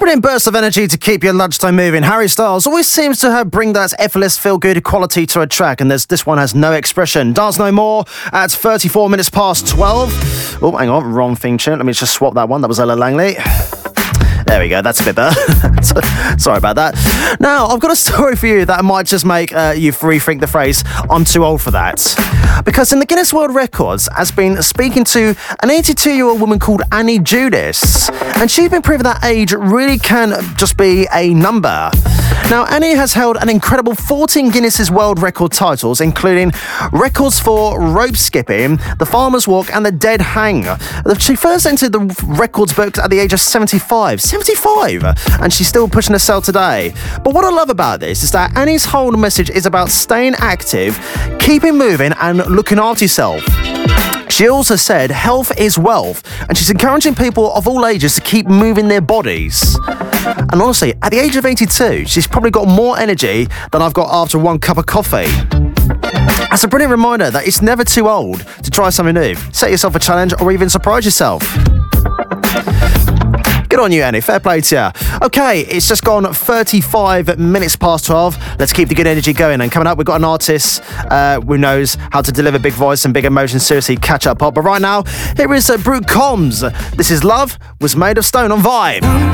Brilliant burst of energy to keep your lunchtime moving. Harry Styles always seems to bring that effortless feel-good quality to a track, and this one has no expression. Dance No More at 34 minutes past 12. Oh, hang on, wrong thing tune. Let me just swap that one. That was Ella Langley. There we go, that's a bit better. Sorry about that. Now, I've got a story for you that might just make you rethink the phrase, I'm too old for that. Because in the Guinness World Records has been speaking to an 82-year-old woman called Annie Judas, and she's been proving that age really can just be a number. Now, Annie has held an incredible 14 Guinness World Record titles, including records for rope skipping, the farmer's walk, and the dead hang. She first entered the records books at the age of 75. 75! And she's still pushing herself today. But what I love about this is that Annie's whole message is about staying active, keeping moving, and looking after yourself. She also said health is wealth, and she's encouraging people of all ages to keep moving their bodies. And honestly, at the age of 82, she's probably got more energy than I've got after one cup of coffee. That's a brilliant reminder that it's never too old to try something new. Set yourself a challenge or even surprise yourself. Good on you, Annie. Fair play to you. Okay, it's just gone 35 minutes past 12. Let's keep the good energy going. And coming up, we've got an artist who knows how to deliver big voice and big emotions. Seriously, catch up pop. But right now, here is Brute Combs. This is Love Was Made of Stone on Vibe.